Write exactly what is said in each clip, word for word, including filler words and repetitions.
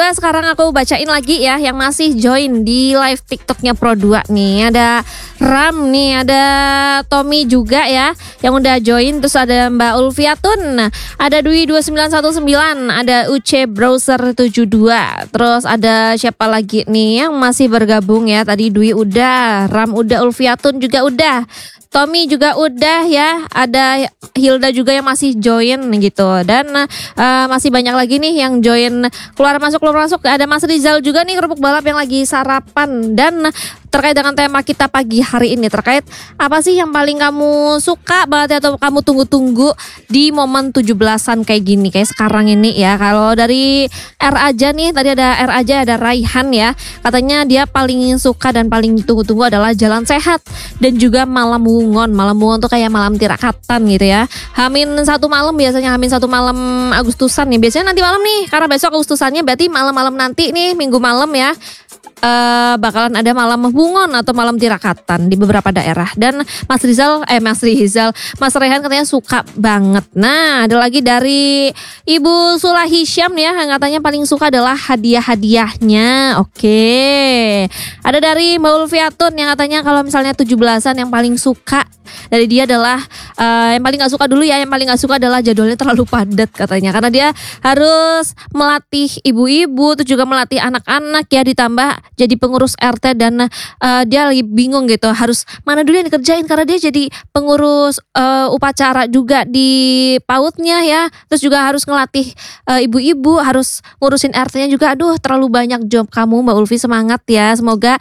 dua, sekarang aku bacain lagi ya yang masih join di live TikToknya Pro dua nih. Ada Ram nih, ada Tommy juga ya yang udah join. Terus ada Mbak Ulfiatun, ada Dwi dua sembilan satu sembilan, ada U C Browser tujuh dua. Terus ada siapa lagi nih yang masih bergabung ya. Tadi Dwi udah, Ram udah, Ulfiatun juga udah, Tommy juga udah ya, ada Hilda juga yang masih join gitu. Dan uh, masih banyak lagi nih yang join keluar masuk keluar masuk. Ada Mas Rizal juga nih kerupuk balap yang lagi sarapan. Dan terkait dengan tema kita pagi hari ini, terkait apa sih yang paling kamu suka banget atau kamu tunggu-tunggu di momen tujuh belasan kayak gini, kayak sekarang ini ya. Kalau dari R aja nih, tadi ada R aja, ada Raihan ya, katanya dia paling suka dan paling tunggu-tunggu adalah Jalan Sehat dan juga Malam Bungon. Malam Bungon tuh kayak malam tirakatan gitu ya. Hamin satu malam, biasanya Hamin satu malam Agustusan nih. Biasanya nanti malam nih, karena besok Agustusannya berarti malam-malam nanti nih, minggu malam ya. Uh, bakalan ada malam bungon atau malam tirakatan di beberapa daerah. Dan Mas Rizal, eh Mas Rizal, Mas Rehan katanya suka banget. Nah, ada lagi dari Ibu Sula Hisyam ya, yang katanya paling suka adalah hadiah-hadiahnya. Oke. Ada dari Mbak Ulfiatun yang katanya kalau misalnya tujuh belasan yang paling suka dari dia adalah uh, yang paling gak suka dulu ya, yang paling gak suka adalah jadwalnya terlalu padat katanya. Karena dia harus melatih ibu-ibu, terus juga melatih anak-anak ya, ditambah jadi pengurus R T dan uh, dia lagi bingung gitu harus mana dulu yang dikerjain karena dia jadi pengurus uh, upacara juga di PAUD-nya ya. Terus juga harus ngelatih uh, ibu-ibu, harus ngurusin R T-nya juga. Aduh, terlalu banyak job kamu Mbak Ulfi, semangat ya. Semoga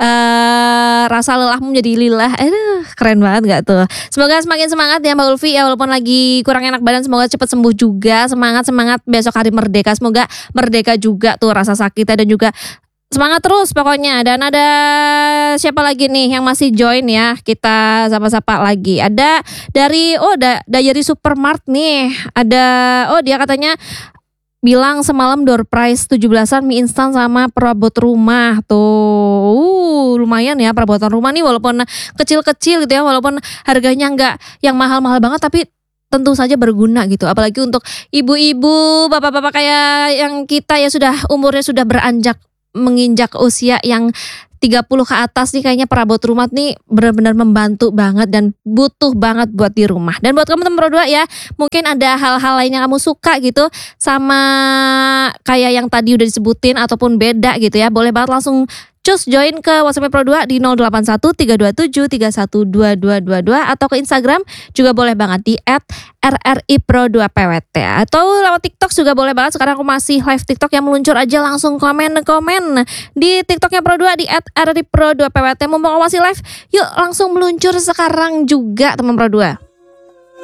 uh, rasa lelahmu menjadi lilah. Aduh, keren banget gak tuh? Semoga semakin semangat ya Mbak Ulfi ya, walaupun lagi kurang enak badan, semoga cepat sembuh juga. Semangat-semangat besok hari merdeka, semoga merdeka juga tuh rasa sakitnya, dan juga semangat terus pokoknya. Dan ada siapa lagi nih yang masih join ya, kita sapa-sapa lagi. Ada dari oh da, dari Supermart nih. Ada oh dia katanya bilang semalam door prize tujuh belasan mie instan sama perabot rumah tuh. Uh, lumayan ya perabotan rumah nih, walaupun kecil-kecil gitu ya, walaupun harganya enggak yang mahal-mahal banget, tapi tentu saja berguna gitu. Apalagi untuk ibu-ibu, bapak-bapak kayak yang kita ya, sudah umurnya sudah beranjak menginjak usia yang tiga puluh ke atas nih, kayaknya perabot rumah nih benar-benar membantu banget dan butuh banget buat di rumah. Dan buat kamu teman Pro dua ya, mungkin ada hal-hal lain yang kamu suka gitu sama kayak yang tadi udah disebutin ataupun beda gitu ya, boleh banget langsung cus join ke WhatsApp Pro dua di nol delapan satu tiga dua tujuh tiga satu dua dua dua dua, atau ke Instagram juga boleh banget di et R R I Pro dua P W T, atau lewat TikTok juga boleh banget. Sekarang aku masih live TikTok, yang meluncur aja langsung komen-komen di TikToknya Pro dua di et R R I Pro dua P W T. Mumpung aku masih live, yuk langsung meluncur sekarang juga teman Pro dua.